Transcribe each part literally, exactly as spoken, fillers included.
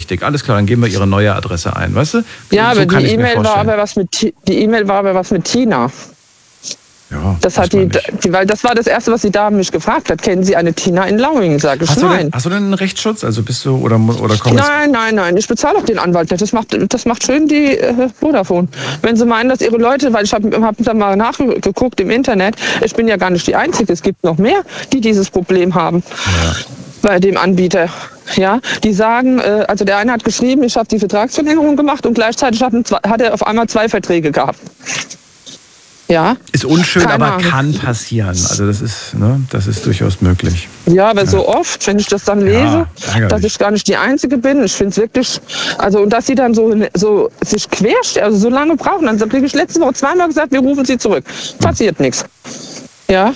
richtig. Alles klar, dann geben wir Ihre neue Adresse ein, weißt du? Ja, so aber die E-Mail war aber was mit die E-Mail war aber was mit Tina. Ja, das hat die, die, weil das war das Erste, was die Dame mich gefragt hat. Kennen Sie eine Tina in Lauingen? Sag ich, hast nein. Du denn, hast du denn einen Rechtsschutz? Also bist du oder oder kommst? Nein, nein, nein. Ich bezahle auch den Anwalt nicht. Das macht, das macht schön die äh, Vodafone. Wenn Sie meinen, dass Ihre Leute, weil ich habe hab da mal nachgeguckt im Internet, ich bin ja gar nicht die Einzige. Es gibt noch mehr, die dieses Problem haben. Ja. Bei dem Anbieter. Ja, die sagen, äh, also der eine hat geschrieben, ich habe die Vertragsverlängerung gemacht und gleichzeitig hat, hat er auf einmal zwei Verträge gehabt. Ja. Ist unschön, Keine aber Ahnung. kann passieren. Also das ist, ne, das ist durchaus möglich. Ja, aber ja. so oft, wenn ich das dann lese, ja, dass ich gar nicht die Einzige bin, ich finde es wirklich, also und dass sie dann so, so sich querst, also so lange brauchen, dann kriege ich letzte Woche zweimal gesagt, wir rufen sie zurück. Passiert hm. nichts. Ja.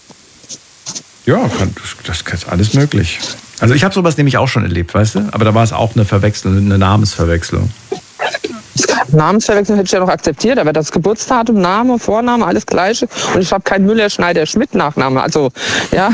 Ja, kann, das, das ist alles möglich. Also ich habe sowas nämlich auch schon erlebt, weißt du? Aber da war es auch eine Verwechslung, eine Namensverwechslung. Namensverwechslung hätte ich ja noch akzeptiert, aber das Geburtsdatum, Name, Vorname, alles Gleiche. Und ich habe keinen Müller-Schneider-Schmidt-Nachname. Also, ja,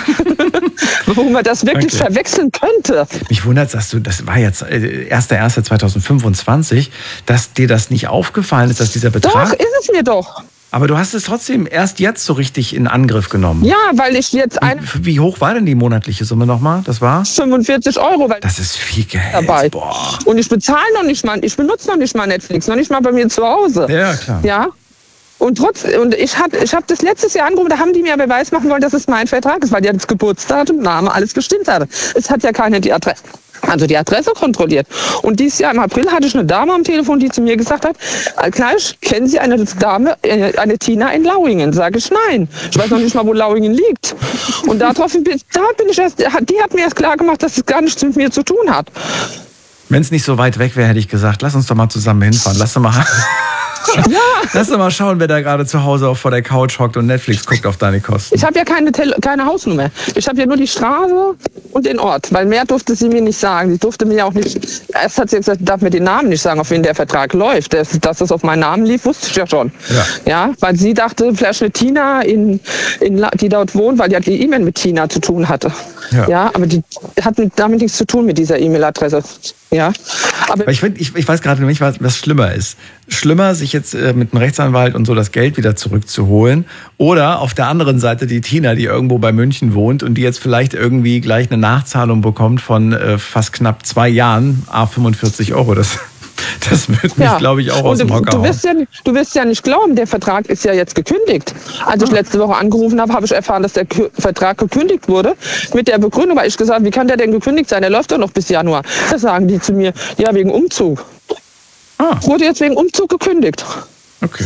wo man das wirklich okay. verwechseln könnte. Mich wundert, dass du, das war jetzt erster erster zweitausendfünfundzwanzig, dass dir das nicht aufgefallen ist, dass dieser Betrag... Doch, ist es mir doch. Aber du hast es trotzdem erst jetzt so richtig in Angriff genommen. Ja, weil ich jetzt eine... Wie, wie hoch war denn die monatliche Summe nochmal? Das war? fünfundvierzig Euro. Weil das ist viel Geld. Dabei. Boah. Und ich bezahle noch nicht mal, ich benutze noch nicht mal Netflix, noch nicht mal bei mir zu Hause. Ja, klar. Ja. Und trotz, und ich habe ich hab das letztes Jahr angerufen, da haben die mir Beweis machen wollen, dass es mein Vertrag ist, weil die das Geburtsdatum, Name, alles gestimmt hatte. Es hat ja keiner die Adresse. Also die Adresse kontrolliert. Und dieses Jahr im April hatte ich eine Dame am Telefon, die zu mir gesagt hat, gleich, kennen Sie eine Dame, eine Tina in Lauingen? Sage ich, nein. Ich weiß noch nicht mal, wo Lauingen liegt. Und darauf bin, da bin ich erst, die hat mir erst klar gemacht, dass es gar nichts mit mir zu tun hat. Wenn es nicht so weit weg wäre, hätte ich gesagt, lass uns doch mal zusammen hinfahren. Lass doch mal... Ja. Lass doch mal schauen, wer da gerade zu Hause auch vor der Couch hockt und Netflix guckt auf deine Kosten. Ich habe ja keine, Tele- keine Hausnummer. Ich habe ja nur die Straße und den Ort. Weil mehr durfte sie mir nicht sagen. Sie durfte mir ja auch nicht... Erst hat sie gesagt, darf mir den Namen nicht sagen, auf wen der Vertrag läuft. Das, dass das auf meinen Namen lief, wusste ich ja schon. Ja. Ja, weil sie dachte, vielleicht eine Tina, in, in, die dort wohnt, weil die, die E-Mail mit Tina zu tun hatte. Ja, ja, aber die hat mit, damit nichts zu tun mit dieser E-Mail-Adresse. Ja. Aber ich, find, ich, ich weiß gerade nicht, was, was schlimmer ist. Schlimmer, sich jetzt äh, mit einem Rechtsanwalt und so das Geld wieder zurückzuholen. Oder auf der anderen Seite die Tina, die irgendwo bei München wohnt und die jetzt vielleicht irgendwie gleich eine Nachzahlung bekommt von äh, fast knapp zwei Jahren, à fünfundvierzig Euro. Das, das wird mich, ja. glaube ich, auch aus dem Hocker du hauen. wirst, ja, du wirst ja nicht glauben, der Vertrag ist ja jetzt gekündigt. Als ich letzte Woche angerufen habe, habe ich erfahren, dass der K- Vertrag gekündigt wurde. Mit der Begründung, weil ich gesagt habe, wie kann der denn gekündigt sein? Der läuft doch noch bis Januar. Da sagen die zu mir, ja, wegen Umzug. Ah. Wurde jetzt wegen Umzug gekündigt. Okay.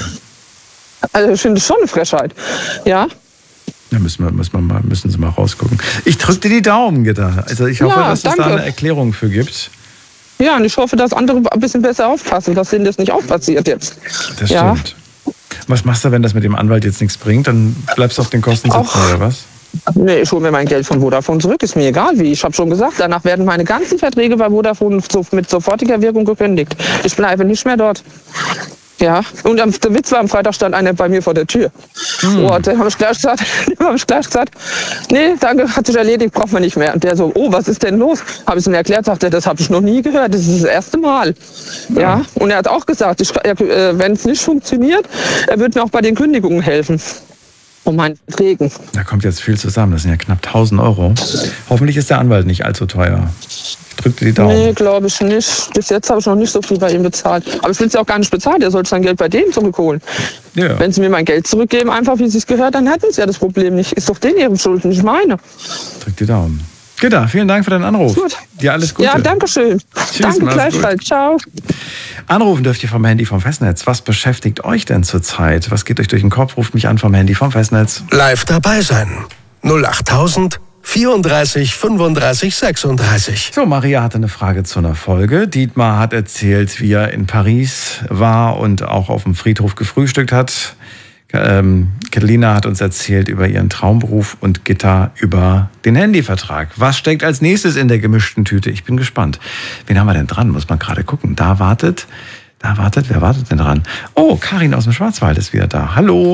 Also ich finde es schon eine Frechheit. Ja. Da müssen, wir, müssen, wir mal, müssen Sie mal rausgucken. Ich drücke dir die Daumen, Gitta. Also ich hoffe, ja, dass danke. es da eine Erklärung für gibt. Ja, und ich hoffe, dass andere ein bisschen besser aufpassen, dass denen das nicht auch passiert jetzt. Das ja. stimmt. Was machst du, wenn das mit dem Anwalt jetzt nichts bringt? Dann bleibst du auf den Kosten sitzen, oder was? Nee, ich hole mir mein Geld von Vodafone zurück, ist mir egal wie. Ich habe schon gesagt, danach werden meine ganzen Verträge bei Vodafone mit sofortiger Wirkung gekündigt. Ich bleibe nicht mehr dort. Ja, und der Witz war, am Freitag stand einer bei mir vor der Tür. Hm. Und dann habe ich gleich gesagt, habe ich gleich gesagt, nee, danke, hat sich erledigt, braucht man nicht mehr. Und der so, oh, was ist denn los? Habe ich ihm erklärt, sagte er, das habe ich noch nie gehört, das ist das erste Mal. Ja, ja. Und er hat auch gesagt, ich, äh, wenn es nicht funktioniert, er wird mir auch bei den Kündigungen helfen. Um meinen Verträgen. Da kommt jetzt viel zusammen, das sind ja knapp tausend Euro. Hoffentlich ist der Anwalt nicht allzu teuer. Ich drück dir die Daumen. Nee, glaube ich nicht. Bis jetzt habe ich noch nicht so viel bei ihm bezahlt. Aber ich will es ja auch gar nicht bezahlen, er soll sein Geld bei denen zurückholen. Ja. Wenn sie mir mein Geld zurückgeben, einfach wie sie es gehört, dann hätten sie ja das Problem nicht. Ist doch denen ihre Schuld, nicht meine. Drück die Daumen. Gitta, vielen Dank für deinen Anruf. Gut. Dir alles Gute. Ja, danke schön. Tschüss, danke gleichfalls. Ciao. Anrufen dürft ihr vom Handy vom Festnetz. Was beschäftigt euch denn zurzeit? Was geht euch durch den Kopf? Ruft mich an vom Handy vom Festnetz. Live dabei sein. null achttausend vierunddreißig fünfunddreißig sechsunddreißig. So, Maria hatte eine Frage zu einer Folge. Dietmar hat erzählt, wie er in Paris war und auch auf dem Friedhof gefrühstückt hat. Ähm, Catalina hat uns erzählt über ihren Traumberuf und Gitta über den Handyvertrag. Was steckt als nächstes in der gemischten Tüte? Ich bin gespannt. Wen haben wir denn dran? Muss man gerade gucken. Da wartet, da wartet, wer wartet denn dran? Oh, Karin aus dem Schwarzwald ist wieder da. Hallo.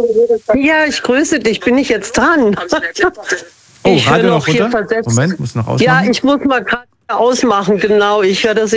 Ja, ich grüße dich. Bin ich jetzt dran? Oh, ich Radio noch hier runter? versetzt. Moment, muss noch ausmachen. Ja, ich muss mal gerade ausmachen, genau. Ich höre das